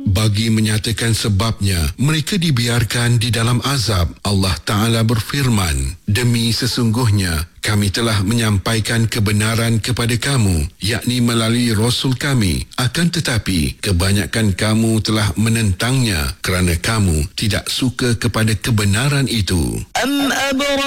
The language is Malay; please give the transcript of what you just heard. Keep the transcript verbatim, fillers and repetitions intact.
Bagi menyatakan sebabnya, mereka dibiarkan di dalam azab. Allah Ta'ala berfirman, demi sesungguhnya, kami telah menyampaikan kebenaran kepada kamu, yakni melalui Rasul kami. Akan tetapi, kebanyakan kamu telah menentangnya kerana kamu tidak suka kepada kebenaran itu.